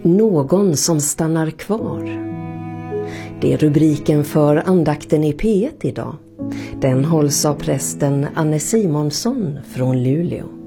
Någon som stannar kvar. Det är rubriken för andakten i P1 idag. Den hålls av prästen Anne Simonsson från Luleå.